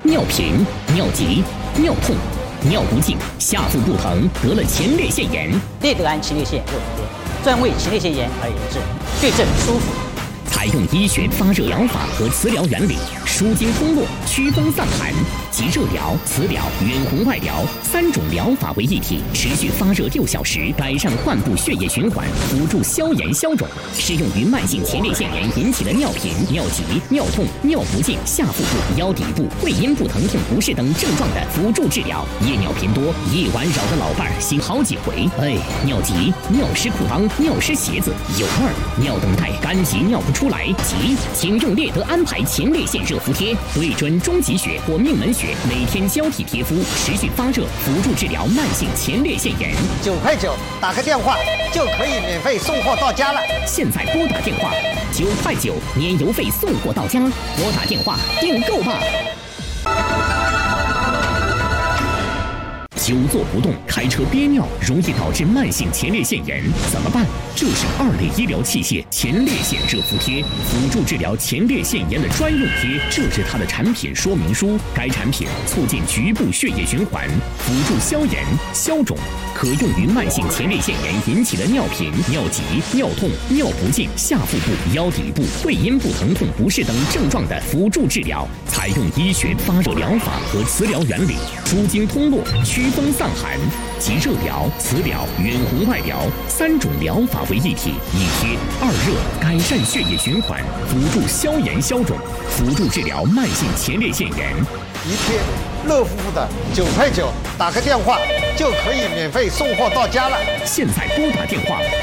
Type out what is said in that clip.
尿频、尿急、尿痛、尿不尽、下腹部疼，得了前列腺炎。 列德安前列腺热敷贴，专为前列腺炎而研制，对症舒服。 采用医学发热疗法和磁疗原理，舒筋通络、祛风散寒，集热疗、磁疗、远红外疗3种疗法为一体，持续发热6小时，改善患部血液循环，辅助消炎消肿。适用于慢性前列腺炎引起的尿频、尿急、尿痛、尿不尽、下腹部、腰底部、会阴部疼痛不适等症状的辅助治疗。夜尿频多，夜晚扰的老伴儿醒好几回。尿急、尿湿裤裆、尿湿鞋子、有味儿、尿等待、干急尿不出来，急，请用列德安排前列腺热敷贴，对准中极穴或命门穴，每天交替贴敷，持续发热，辅助治疗慢性前列腺炎。 9块9，打个电话就可以免费送货到家了。 现在拨打电话9块9，年邮费送货到家，拨打电话订购吧。久坐不动，开车憋尿，容易导致慢性前列腺炎，怎么办？这是2类医疗器械前列腺热敷贴，辅助治疗前列腺炎的专用贴。这是它的产品说明书。该产品促进局部血液循环，辅助消炎消肿，可用于慢性前列腺炎引起的尿频、尿急、尿痛、尿不尽、下腹部、腰底部、会阴部疼痛不适等症状的辅助治疗。采用医学发热疗法和磁疗原理，舒筋通络、祛风散寒，集热疗、磁疗、远红外疗3种疗法为一体，一贴2热，改善血液循环，辅助消炎消肿，辅助治疗慢性前列腺炎。 一贴热敷的9块9，打个电话就可以免费送货到家了。 现在拨打电话